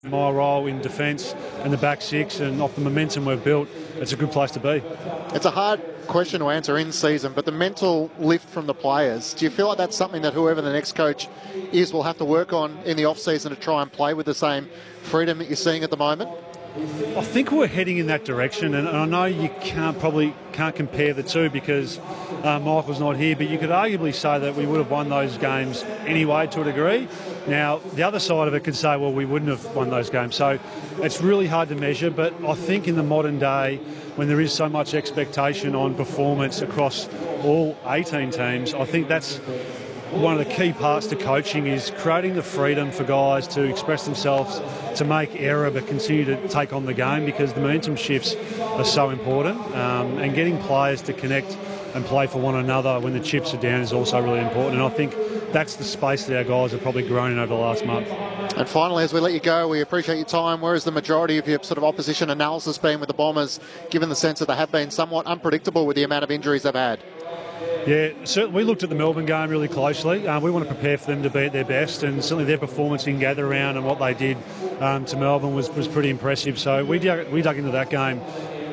My role in defence and the back six, and off the momentum we've built, it's a good place to be. It's a hard question to answer in season, but the mental lift from the players, do you feel like that's something that whoever the next coach is will have to work on in the off-season to try and play with the same freedom that you're seeing at the moment? I think we're heading in that direction, and I know you probably can't compare the two because Michael's not here, but you could arguably say that we would have won those games anyway to a degree. Now, the other side of it could say, well, we wouldn't have won those games. So it's really hard to measure, but I think in the modern day, when there is so much expectation on performance across all 18 teams, I think that's one of the key parts to coaching is creating the freedom for guys to express themselves, to make error but continue to take on the game, because the momentum shifts are so important, and getting players to connect and play for one another when the chips are down is also really important, and I think that's the space that our guys have probably grown in over the last month. And finally, as we let you go, we appreciate your time. Where has the majority of your sort of opposition analysis been with the Bombers, given the sense that they have been somewhat unpredictable with the amount of injuries they've had? Yeah, certainly we looked at the Melbourne game really closely. We want to prepare for them to be at their best, and certainly their performance in gather round and what they did to Melbourne was pretty impressive. So we dug into that game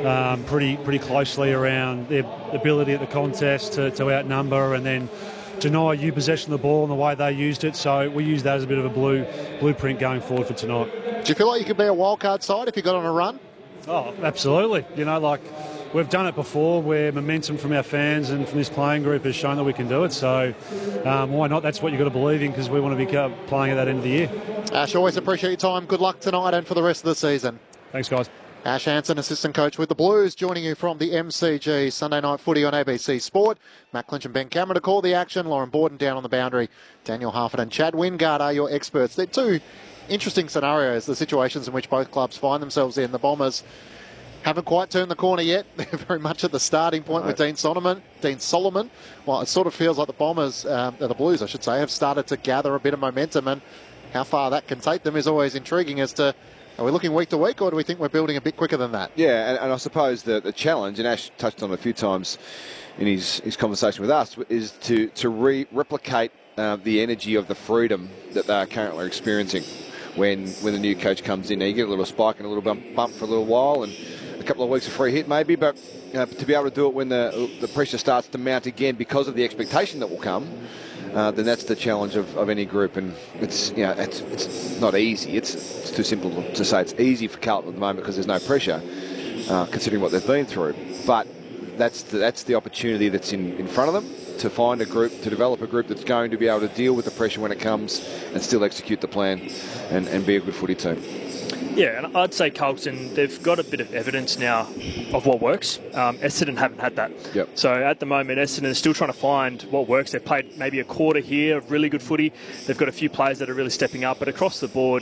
pretty closely around their ability at the contest to outnumber and then deny you possession of the ball and the way they used it. So we used that as a bit of a blueprint going forward for tonight. Do you feel like you could be a wildcard side if you got on a run? Oh, absolutely. You know, like we've done it before where momentum from our fans and from this playing group has shown that we can do it. So why not? That's what you've got to believe in, because we want to be playing at that end of the year. Ash, always appreciate your time. Good luck tonight and for the rest of the season. Thanks, guys. Ash Hansen, assistant coach with the Blues, joining you from the MCG Sunday Night Footy on ABC Sport. Matt Clinch and Ben Cameron to call the action. Lauren Borden down on the boundary. Daniel Harford and Chad Wingard are your experts. They're two interesting scenarios, the situations in which both clubs find themselves in. The Bombers haven't quite turned the corner yet. They're very much at the starting point with Dean Solomon. Well, it sort of feels like the Bombers, the Blues, I should say, have started to gather a bit of momentum, and how far that can take them is always intriguing as to, are we looking week to week, or do we think we're building a bit quicker than that? Yeah, and I suppose the challenge, and Ash touched on it a few times in his conversation with us, is to replicate the energy of the freedom that they are currently experiencing when the new coach comes in. Now, you get a little spike and a little bump for a little while, and a couple of weeks of free hit maybe, but to be able to do it when the pressure starts to mount again because of the expectation that will come, then that's the challenge of any group. And it's not easy. It's too simple to say it's easy for Carlton at the moment because there's no pressure, considering what they've been through. But that's the opportunity that's in front of them, to find a group, to develop a group that's going to be able to deal with the pressure when it comes and still execute the plan and be a good footy team. Yeah, and I'd say Carlton, they've got a bit of evidence now of what works. Essendon haven't had that. Yep. So at the moment, Essendon is still trying to find what works. They've played maybe a quarter here of really good footy. They've got a few players that are really stepping up, but across the board,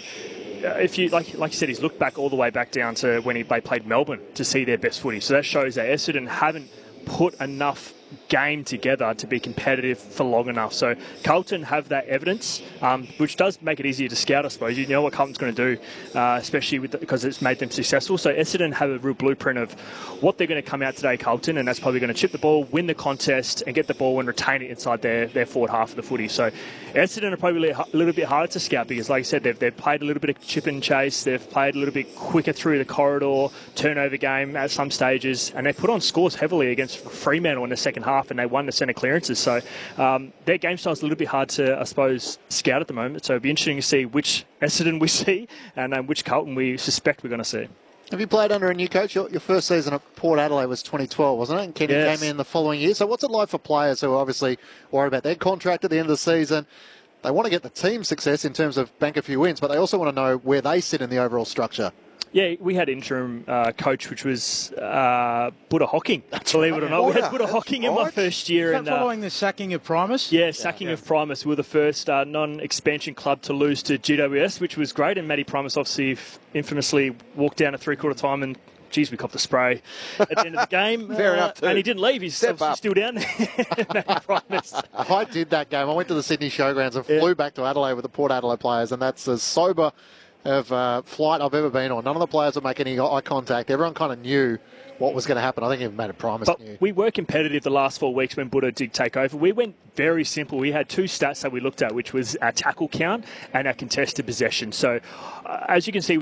if you like you said, he's looked back all the way back down to when they played Melbourne to see their best footy. So that shows that Essendon haven't put enough game together to be competitive for long enough. So Carlton have that evidence, which does make it easier to scout, I suppose. You know what Carlton's going to do, especially because it's made them successful. So Essendon have a real blueprint of what they're going to come out today, Carlton, and that's probably going to chip the ball, win the contest, and get the ball and retain it inside their forward half of the footy. So Essendon are probably a little bit harder to scout because, like I said, they've played a little bit of chip and chase. They've played a little bit quicker through the corridor, turnover game at some stages, and they put on scores heavily against Fremantle in the second half, and they won the centre clearances. So their game style is a little bit hard to, I suppose, scout at the moment. So it'll be interesting to see which Essendon we see and which Carlton we suspect we're going to see. Have you played under a new coach? Your first season at Port Adelaide was 2012, wasn't it? And Kenny came in the following year. So what's it like for players who are obviously worried about their contract at the end of the season? They want to get the team success in terms of bank a few wins, but they also want to know where they sit in the overall structure. Yeah, we had interim coach, which was Buddha Hocking. Believe it or not, we had Buddha Hocking in my first year. Is that following the sacking of Primus? Yeah, sacking of Primus. We were the first non-expansion club to lose to GWS, which was great. And Matty Primus obviously infamously walked down at three-quarter time and, geez, we copped a spray at the end of the game. Fair enough, too. And he didn't leave. He's still down there. Matty Primus. I did that game. I went to the Sydney Showgrounds and flew back to Adelaide with the Port Adelaide players, and that's as sober of flight I've ever been on. None of the players would make any eye contact. Everyone kind of knew what was going to happen. I think even Matt Primus knew. We were competitive the last 4 weeks when Buddha did take over. We went very simple. We had two stats that we looked at, which was our tackle count and our contested possession. So as you can see,